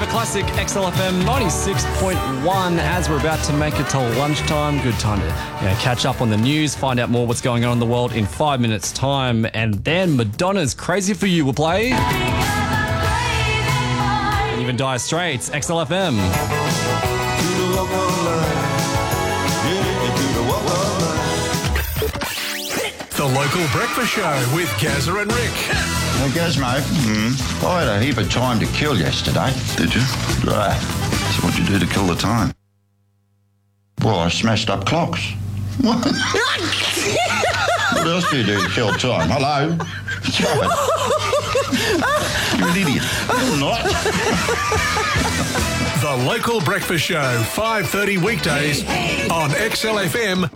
Classic XLFM 96.1 as we're about to make it till lunchtime. Good time to catch up on the news, find out more what's going on in the world in 5 minutes' time. And then Madonna's Crazy For You will play. And even Dire Straits, XLFM. The Local Breakfast Show with Gazza and Rick. Gazmo, I had a heap of time to kill yesterday. Did you? Right. So what'd you do to kill the time? Well, I smashed up clocks. What else do you do to kill time? Hello? You're an idiot. I'm not. The Local Breakfast Show, 5:30 weekdays on XLFM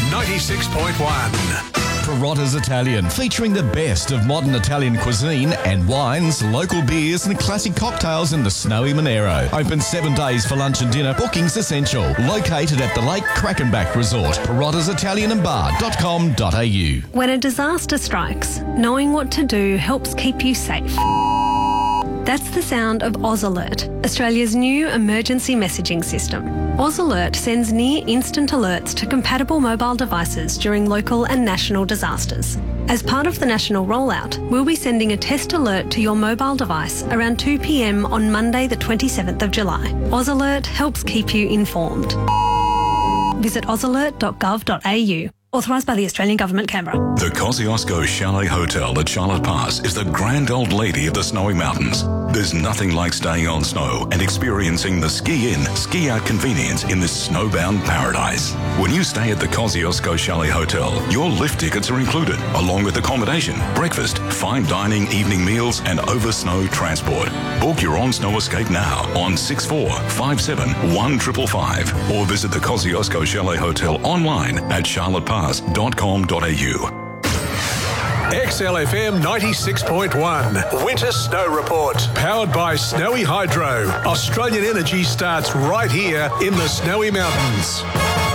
96.1. Perotta's Italian, featuring the best of modern Italian cuisine and wines, local beers and classic cocktails in the snowy Monero. Open 7 days for lunch and dinner. Bookings essential. Located at the Lake Krakenbach Resort. perottasitalianandbar.com.au. When a disaster strikes, knowing what to do helps keep you safe. That's the sound of Oz Alert, Australia's new emergency messaging system. Oz Alert sends near-instant alerts to compatible mobile devices during local and national disasters. As part of the national rollout, we'll be sending a test alert to your mobile device around 2 p.m. on Monday the 27th of July. Oz Alert helps keep you informed. Visit ozalert.gov.au. Authorised by the Australian Government, Canberra. The Kosciuszko Chalet Hotel at Charlotte Pass is the grand old lady of the snowy mountains. There's nothing like staying on snow and experiencing the ski-in, ski-out convenience in this snowbound paradise. When you stay at the Kosciuszko Chalet Hotel, your lift tickets are included, along with accommodation, breakfast, fine dining, evening meals, and over-snow transport. Book your on-snow escape now on 6457 1555 or visit the Kosciuszko Chalet Hotel online at charlottepass.com.au. XLFM 96.1 Winter Snow Report. Powered by Snowy Hydro. Australian energy starts right here in the Snowy Mountains.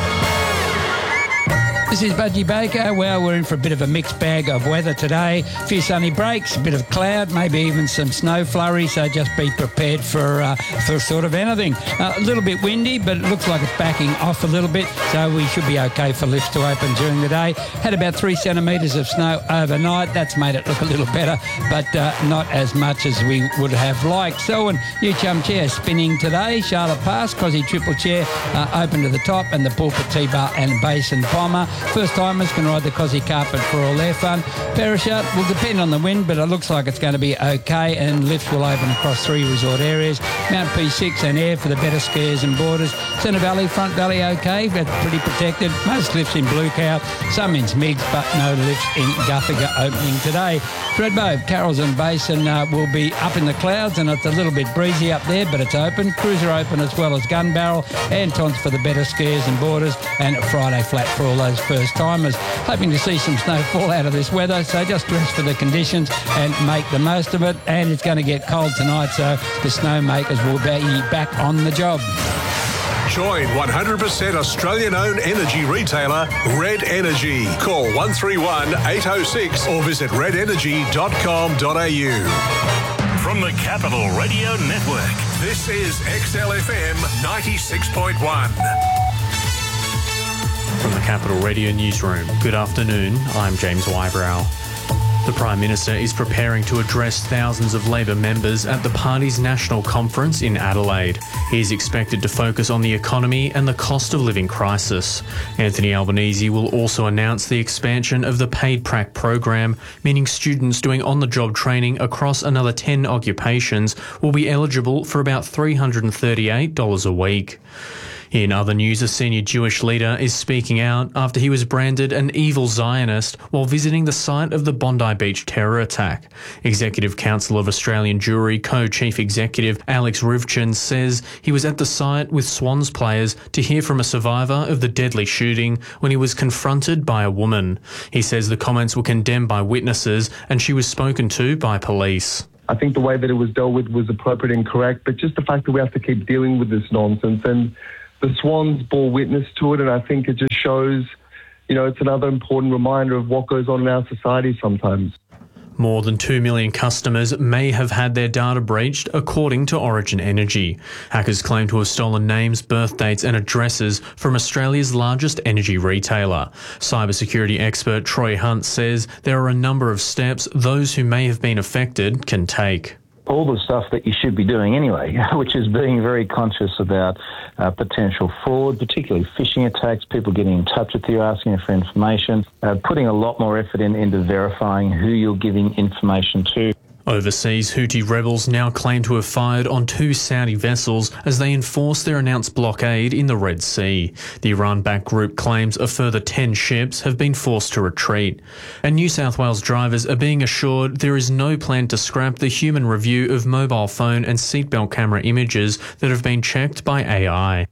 This is Budgie Baker. Well, we're in for a bit of a mixed bag of weather today. A few sunny breaks, a bit of cloud, maybe even some snow flurries, so just be prepared for sort of anything. A little bit windy, but it looks like it's backing off a little bit, so we should be okay for lifts to open during the day. Had about 3 centimetres of snow overnight. That's made it look a little better, but not as much as we would have liked. Selwyn New Chum Chair spinning today. Charlotte Pass, Cosy Triple Chair open to the top, and the Pulpit T-Bar and Basin Bomber. First-timers can ride the Cosy Carpet for all their fun. Perishat will depend on the wind, but it looks like it's going to be okay, and lifts will open across 3 resort areas. Mount P6 and Air for the better skiers and boarders. Centre Valley, Front Valley okay, but pretty protected. Most lifts in Blue Cow, some in Smigs, but no lifts in Guthiga opening today. Thredbo, Carrolls and Basin will be up in the clouds, and it's a little bit breezy up there, but it's open. Cruiser open as well as Gun Barrel. Antons for the better skiers and boarders, and Friday flat for all those first-timers. Hoping to see some snow fall out of this weather, so just dress for the conditions and make the most of it. And it's going to get cold tonight, so the snowmakers will be back on the job. Join 100% Australian-owned energy retailer Red Energy. Call 131 806 or visit redenergy.com.au. From the Capital Radio Network, This is XLFM 96.1. From the Capital Radio Newsroom, good afternoon, I'm James Wybrow. The Prime Minister is preparing to address thousands of Labor members at the party's national conference in Adelaide. He is expected to focus on the economy and the cost of living crisis. Anthony Albanese will also announce the expansion of the paid prac program, meaning students doing on-the-job training across another 10 occupations will be eligible for about $338 a week. In other news, a senior Jewish leader is speaking out after he was branded an evil Zionist while visiting the site of the Bondi Beach terror attack. Executive Council of Australian Jewry co-chief executive Alex Rivchin says he was at the site with Swans players to hear from a survivor of the deadly shooting when he was confronted by a woman. He says the comments were condemned by witnesses and she was spoken to by police. I think the way that it was dealt with was appropriate and correct, but just the fact that we have to keep dealing with this nonsense, and the Swans bore witness to it, and I think it just shows, it's another important reminder of what goes on in our society sometimes. More than 2 million customers may have had their data breached, according to Origin Energy. Hackers claim to have stolen names, birth dates and addresses from Australia's largest energy retailer. Cybersecurity expert Troy Hunt says there are a number of steps those who may have been affected can take. All the stuff that you should be doing anyway, which is being very conscious about potential fraud, particularly phishing attacks, people getting in touch with you, asking you for information, putting a lot more effort into verifying who you're giving information to. Overseas, Houthi rebels now claim to have fired on 2 Saudi vessels as they enforce their announced blockade in the Red Sea. The Iran-backed group claims a further 10 ships have been forced to retreat. And New South Wales drivers are being assured there is no plan to scrap the human review of mobile phone and seatbelt camera images that have been checked by AI.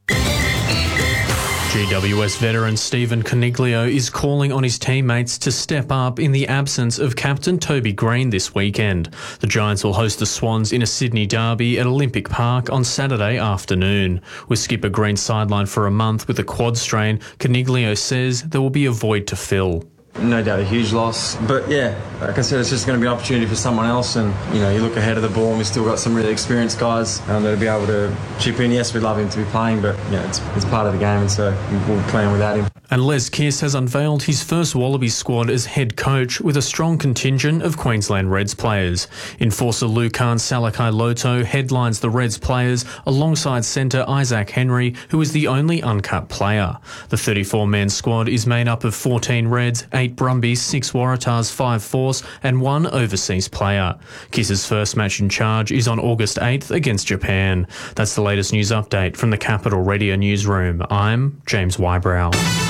GWS veteran Stephen Coniglio is calling on his teammates to step up in the absence of captain Toby Green this weekend. The Giants will host the Swans in a Sydney derby at Olympic Park on Saturday afternoon. With skipper Green sidelined for a month with a quad strain, Coniglio says there will be a void to fill. No doubt a huge loss, but yeah, like I said, it's just going to be an opportunity for someone else, and you look ahead of the ball and we've still got some really experienced guys that'll be able to chip in. Yes, we'd love him to be playing, but it's part of the game, and so we'll play on without him. And Les Kiss has unveiled his first Wallabies squad as head coach with a strong contingent of Queensland Reds players. Enforcer Lukan Salakai-Loto headlines the Reds players alongside centre Isaac Henry, who is the only uncut player. The 34-man squad is made up of 14 Reds, 8 Brumbies, 6 Waratahs, 5 Force and 1 overseas player. Kiss's first match in charge is on August 8th against Japan. That's the latest news update from the Capital Radio newsroom. I'm James Wybrow.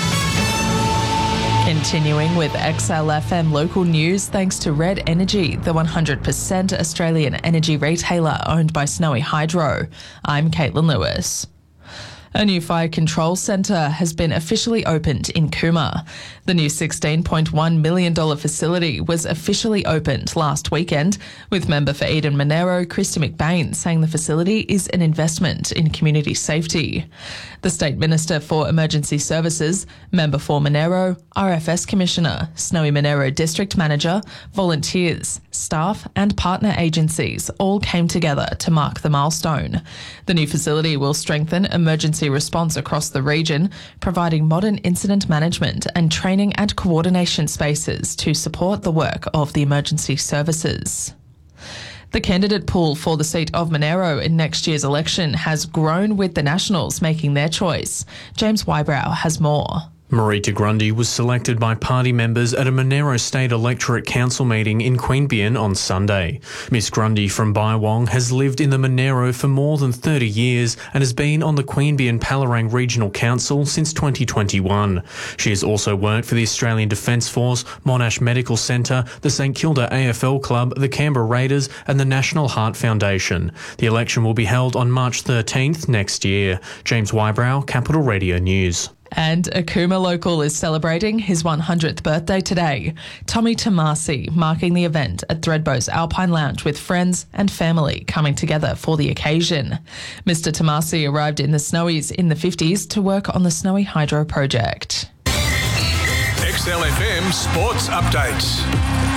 Continuing with XLFM local news, thanks to Red Energy, the 100% Australian energy retailer owned by Snowy Hydro. I'm Caitlin Lewis. A new fire control centre has been officially opened in Cooma. The new $16.1 million facility was officially opened last weekend, with member for Eden Monero, Christy McBain, saying the facility is an investment in community safety. The State Minister for Emergency Services, member for Monero, RFS Commissioner, Snowy Monero District Manager, volunteers, staff and partner agencies all came together to mark the milestone. The new facility will strengthen emergency response across the region, providing modern incident management and training and coordination spaces to support the work of the emergency services. The candidate pool for the seat of Monero in next year's election has grown, with the Nationals making their choice. James Wybrow has more. Marita Grundy was selected by party members at a Monero State Electorate Council meeting in Queanbeyan on Sunday. Miss Grundy from Bywong has lived in the Monero for more than 30 years and has been on the Queanbeyan Palerang Regional Council since 2021. She has also worked for the Australian Defence Force, Monash Medical Centre, the St Kilda AFL Club, the Canberra Raiders and the National Heart Foundation. The election will be held on March 13th next year. James Wybrow, Capital Radio News. And a Cooma local is celebrating his 100th birthday today. Tommy Tomasi marking the event at Threadbow's Alpine Lounge with friends and family coming together for the occasion. Mr. Tomasi arrived in the Snowies in the 50s to work on the Snowy Hydro project. XLFM Sports Updates.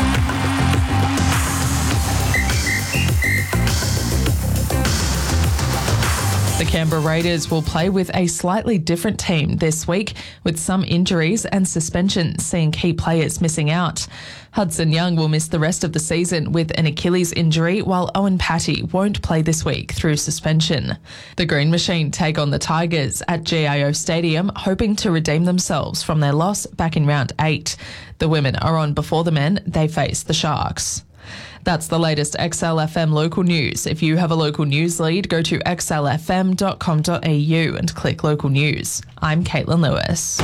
The Canberra Raiders will play with a slightly different team this week, with some injuries and suspensions seeing key players missing out. Hudson Young will miss the rest of the season with an Achilles injury, while Owen Patty won't play this week through suspension. The Green Machine take on the Tigers at GIO Stadium, hoping to redeem themselves from their loss back in round 8. The women are on before the men. They face the Sharks. That's the latest XLFM local news. If you have a local news lead, go to xlfm.com.au and click local news. I'm Caitlin Lewis.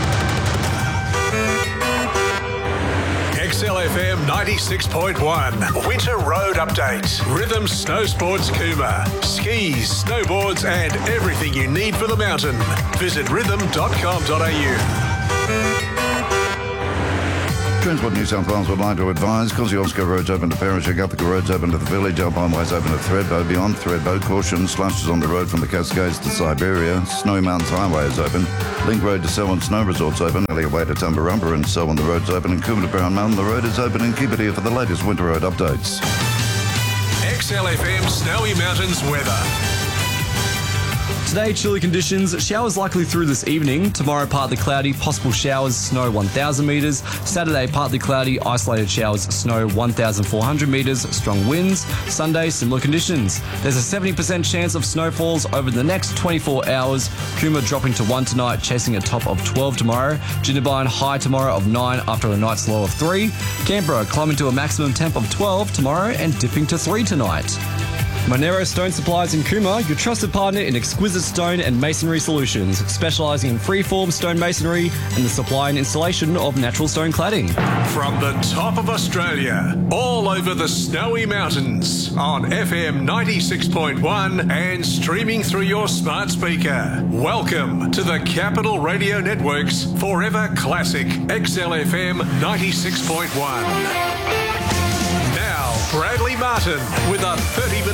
XLFM 96.1 Winter Road Update. Rhythm Snow Sports Cooma. Skis, snowboards and everything you need for the mountain. Visit rhythm.com.au. Transport New South Wales would like to advise Kosciuszko Road's open to Parrish, Guppica Road's open to the village, Alpine Way's open to Thredbo. Beyond Thredbo, caution, slushes on the road from the Cascades to Siberia. Snowy Mountains Highway is open. Link Road to Selwyn Snow Resort's open. Elliot Way to Tumbarumba and Selwyn the road's open. And Coombe to Brown Mountain the road is open. And keep it here for the latest winter road updates. XLFM Snowy Mountains weather. Today, chilly conditions, showers likely through this evening. Tomorrow, partly cloudy, possible showers, snow 1,000 metres. Saturday, partly cloudy, isolated showers, snow 1,400 metres, strong winds. Sunday, similar conditions. There's a 70% chance of snowfalls over the next 24 hours. Coombe dropping to 1 tonight, chasing a top of 12 tomorrow. Jindabyne high tomorrow of 9 after a night's low of 3. Canberra climbing to a maximum temp of 12 tomorrow and dipping to 3 tonight. Monero Stone Supplies in Coombe, your trusted partner in exquisite stone and masonry solutions, specialising in freeform stone masonry and the supply and installation of natural stone cladding. From the top of Australia, all over the Snowy Mountains, on FM 96.1 and streaming through your smart speaker. Welcome to the Capital Radio Network's Forever Classic XLFM 96.1. Now, Bradley Martin with a 30-minute